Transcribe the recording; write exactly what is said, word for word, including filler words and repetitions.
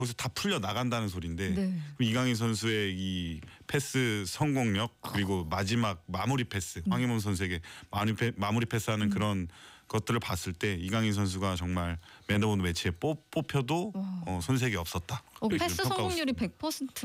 거기서 다 풀려 나간다는 소리인데 네. 이강인 선수의 이 패스 성공력 그리고 마지막 마무리 패스 음. 황희범 선수에게 마무리, 패, 마무리 패스하는 음. 그런 것들을 봤을 때 이강인 선수가 정말 맨 오브 더 매치에 뽑, 뽑혀도 어, 손색이 없었다. 어, 이렇게 패스 평가하고 성공률이 있습니다. 백 퍼센트